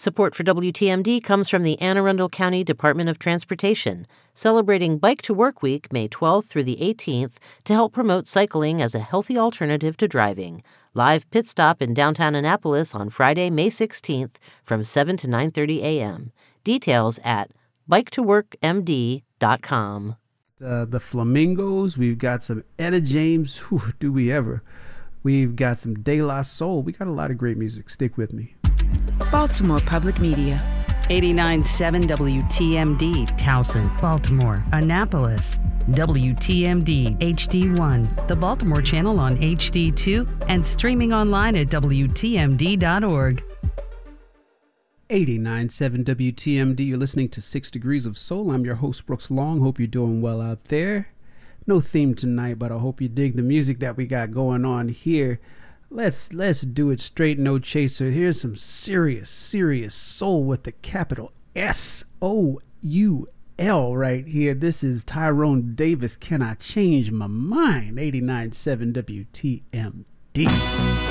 Support for WTMD comes from the Anne Arundel County Department of Transportation, celebrating Bike to Work Week May 12th through the 18th to help promote cycling as a healthy alternative to driving. Live pit stop in downtown Annapolis on Friday, May 16th from 7 to 9:30 a.m. Details at biketoworkmd.com. The Flamingos, we've got some Etta James, do we ever? We've got some De La Soul. We got a lot of great music. Stick with me. Baltimore Public Media. 89.7 WTMD. Towson, Baltimore, Annapolis. WTMD HD1, the Baltimore channel on HD2, and streaming online at WTMD.org. 89.7 WTMD. You're listening to 6 Degrees of Soul. I'm your host, Brooks Long. Hope you're doing well out there. No theme tonight, but I hope you dig the music that we got going on here. Let's do it straight, no chaser. Here's some serious soul with the capital SOUL right here. This is Tyrone Davis. Can I change my mind? 89.7 WTMD.